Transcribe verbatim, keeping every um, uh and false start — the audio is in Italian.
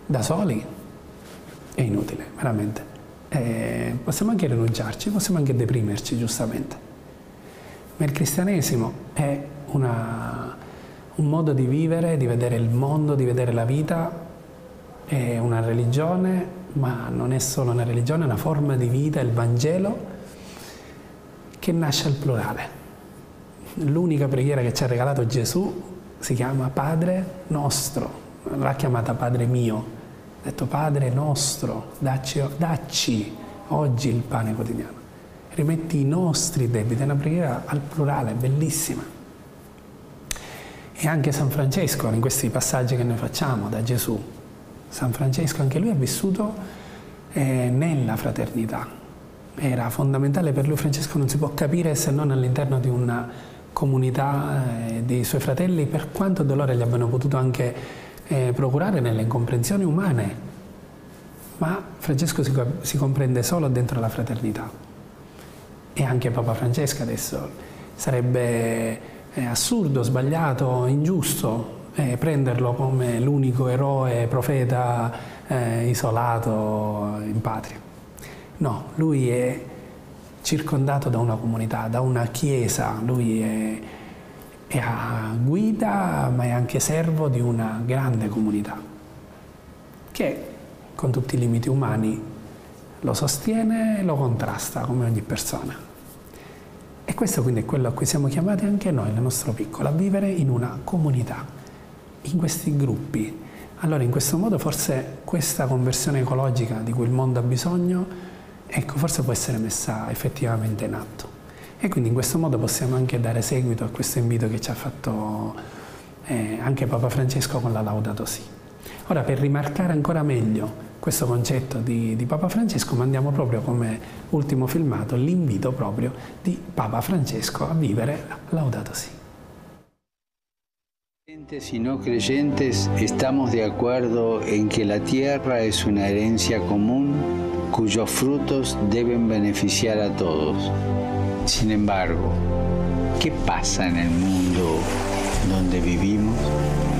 da soli è inutile, veramente. Eh, possiamo anche rinunciarci, possiamo anche deprimerci, giustamente. Ma il cristianesimo è una, un modo di vivere, di vedere il mondo, di vedere la vita, è una religione, ma non è solo una religione, è una forma di vita, il Vangelo, che nasce al plurale. L'unica preghiera che ci ha regalato Gesù si chiama Padre nostro, non l'ha chiamata Padre mio. Ha detto Padre nostro, dacci, dacci oggi il pane quotidiano, rimetti i nostri debiti, è una preghiera al plurale, bellissima. E anche San Francesco, in questi passaggi che noi facciamo da Gesù, San Francesco anche lui ha vissuto eh, nella fraternità, era fondamentale per lui. Francesco non si può capire se non all'interno di una comunità eh, dei suoi fratelli, per quanto dolore gli abbiano potuto anche Eh, procurare nelle incomprensioni umane, ma Francesco si, si comprende solo dentro la fraternità. E anche Papa Francesco adesso sarebbe eh, assurdo, sbagliato, ingiusto eh, prenderlo come l'unico eroe, profeta eh, isolato in patria. No, lui è circondato da una comunità, da una chiesa, lui è è a guida, ma è anche servo di una grande comunità che, con tutti i limiti umani, lo sostiene e lo contrasta come ogni persona. E questo quindi è quello a cui siamo chiamati anche noi, nel nostro piccolo, a vivere in una comunità, in questi gruppi. Allora, in questo modo forse questa conversione ecologica di cui il mondo ha bisogno, ecco, forse può essere messa effettivamente in atto. E quindi in questo modo possiamo anche dare seguito a questo invito che ci ha fatto eh, anche Papa Francesco con la Laudato Si. Ora, per rimarcare ancora meglio questo concetto di, di Papa Francesco, mandiamo proprio come ultimo filmato l'invito proprio di Papa Francesco a vivere la Laudato Si. Creyentes y no creyentes estamos de acuerdo en que la tierra es una herencia común cuyos frutos deben beneficiar a todos. Sin embargo, ¿qué pasa en el mundo donde vivimos?